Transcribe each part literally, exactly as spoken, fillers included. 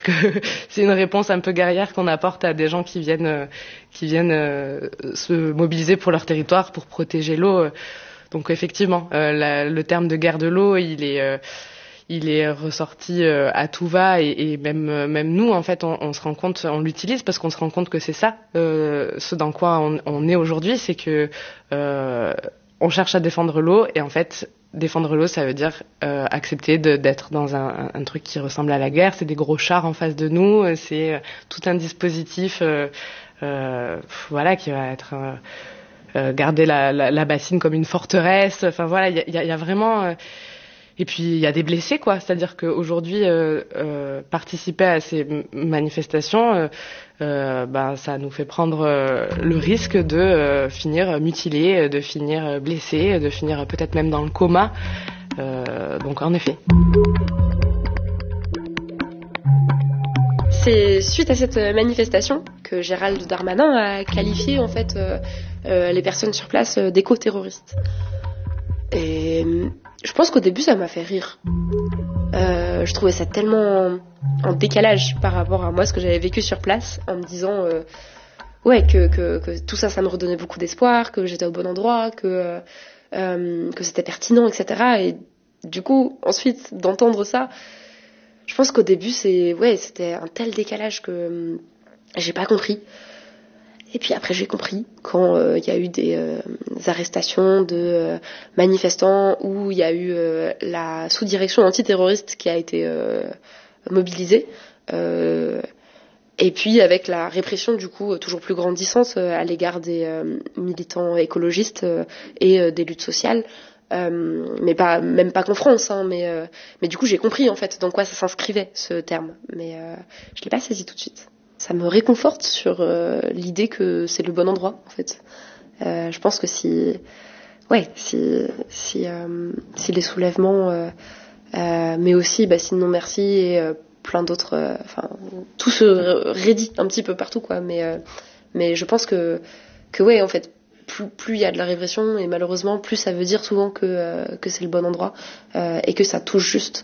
que c'est une réponse un peu guerrière qu'on apporte à des gens qui viennent euh, qui viennent euh, se mobiliser pour leur territoire, pour protéger l'eau. Donc effectivement, euh, la, le terme de guerre de l'eau, il est euh, il est ressorti euh, à tout va, et, et même euh, même nous en fait, on, on se rend compte, on l'utilise parce qu'on se rend compte que c'est ça, euh, ce dans quoi on, on est aujourd'hui, c'est que euh, on cherche à défendre l'eau, et en fait défendre l'eau, ça veut dire euh, accepter de, d'être dans un, un truc qui ressemble à la guerre. C'est des gros chars en face de nous, c'est euh, tout un dispositif euh, euh, voilà, qui va être euh, euh, garder la, la, la bassine comme une forteresse. Enfin voilà, il y a, y a vraiment euh, et puis il y a des blessés, quoi. C'est-à-dire qu'aujourd'hui euh, euh, participer à ces manifestations, euh, euh, ben ça nous fait prendre euh, le risque de euh, finir mutilé, de finir blessé, de finir peut-être même dans le coma. Euh, donc en effet. C'est suite à cette manifestation que Gérald Darmanin a qualifié en fait euh, euh, les personnes sur place euh, d'éco-terroristes. Et je pense qu'au début ça m'a fait rire. Euh, je trouvais ça tellement en décalage par rapport à moi, ce que j'avais vécu sur place, en me disant euh, ouais que, que, que tout ça, ça me redonnait beaucoup d'espoir, que j'étais au bon endroit, que, euh, que c'était pertinent, et cetera. Et du coup, ensuite d'entendre ça, je pense qu'au début c'est ouais c'était un tel décalage que euh, j'ai pas compris. Et puis après j'ai compris quand il euh, y a eu des euh, arrestations de euh, manifestants, où il y a eu euh, la sous-direction antiterroriste qui a été euh, mobilisée, euh, et puis avec la répression du coup toujours plus grandissante euh, à l'égard des euh, militants écologistes euh, et euh, des luttes sociales, euh, mais pas même pas qu'en France, hein, mais euh, mais du coup j'ai compris en fait dans quoi ça s'inscrivait ce terme, mais euh, je l'ai pas saisi tout de suite. Ça me réconforte sur euh, l'idée que c'est le bon endroit en fait. Euh, je pense que si, ouais, si si euh, si les soulèvements, euh, euh, mais aussi bah, si non merci et euh, plein d'autres, enfin euh, tout se raidit un petit peu partout quoi. Mais euh, mais je pense que que ouais en fait plus plus il y a de la répression, et malheureusement plus ça veut dire souvent que euh, que c'est le bon endroit euh, et que ça touche juste.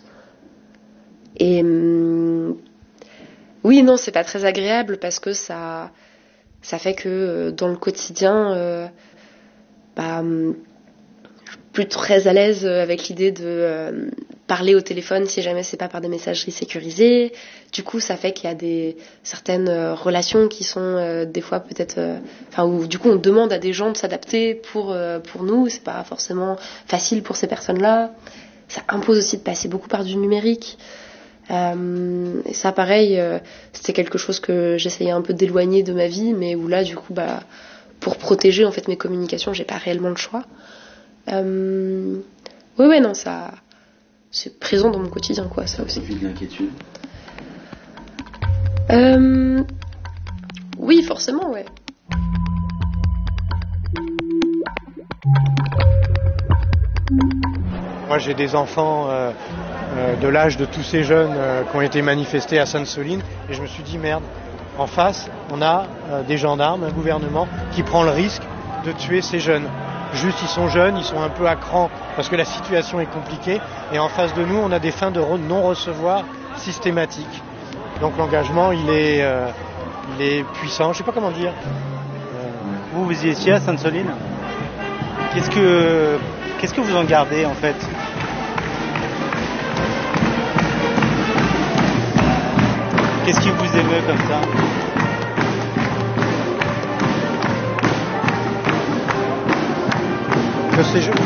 Et hum, oui, non, c'est pas très agréable parce que ça, ça fait que euh, dans le quotidien, euh, bah, je suis plus très à l'aise avec l'idée de euh, parler au téléphone si jamais c'est pas par des messageries sécurisées. Du coup, ça fait qu'il y a des certaines euh, relations qui sont euh, des fois peut-être, enfin, euh, où du coup on demande à des gens de s'adapter pour euh, pour nous. C'est pas forcément facile pour ces personnes-là. Ça impose aussi de passer beaucoup par du numérique. Euh, et ça pareil euh, c'était quelque chose que j'essayais un peu d'éloigner de ma vie, mais où là du coup bah pour protéger en fait mes communications j'ai pas réellement le choix. euh, ouais ouais non ça c'est présent dans mon quotidien quoi, ça aussi. Ça fait de l'inquiétude. Euh, oui forcément ouais. Moi j'ai des enfants euh, euh, de l'âge de tous ces jeunes euh, qui ont été manifestés à Sainte-Soline, et je me suis dit merde, en face on a euh, des gendarmes, un gouvernement qui prend le risque de tuer ces jeunes. Juste ils sont jeunes, ils sont un peu à cran parce que la situation est compliquée, et en face de nous on a des fins de re- non-recevoir systématiques. Donc l'engagement il est, euh, il est puissant, je sais pas comment dire. Euh... Vous vous y étiez à Sainte-Soline ? Qu'est-ce que Qu'est-ce que vous en gardez en fait ? Qu'est-ce qui vous émeut comme ça ? Que ces jeunes...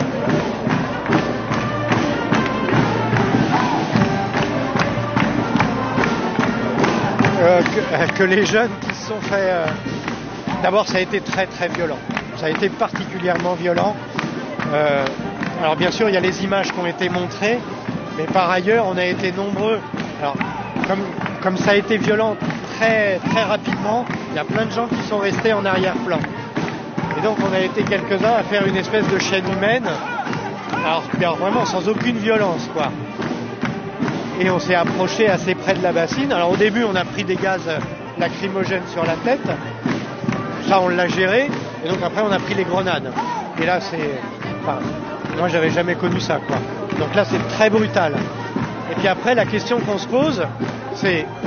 euh, que, que les jeunes qui se sont fait... Euh... D'abord ça a été très très violent. Ça a été particulièrement violent. Euh, alors bien sûr il y a les images qui ont été montrées, mais par ailleurs on a été nombreux. Alors comme, comme ça a été violent très, très rapidement, il y a plein de gens qui sont restés en arrière-plan. Et donc on a été quelques-uns à faire une espèce de chaîne humaine, alors, alors vraiment sans aucune violence quoi. Et on s'est approché assez près de la bassine. Alors au début on a pris des gaz lacrymogènes sur la tête, ça on l'a géré, et donc après on a pris les grenades. Et là c'est... Enfin, moi j'avais jamais connu ça quoi. Donc là c'est très brutal. Et puis après la question qu'on se pose c'est